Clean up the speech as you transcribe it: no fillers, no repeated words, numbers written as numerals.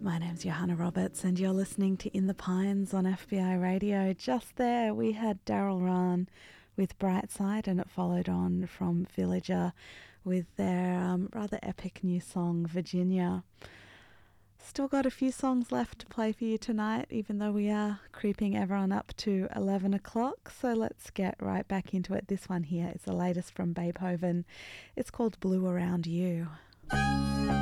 My name's Johanna Roberts and you're listening to In the Pines on FBI Radio. Just there we had Daryl Rahn with Brightside, and it followed on from Villager with their rather epic new song Virginia. Still got a few songs left to play for you tonight, even though we are creeping everyone up to 11 o'clock. So let's get right back into it. This one here is the latest from Beethoven. It's called Blue Around You.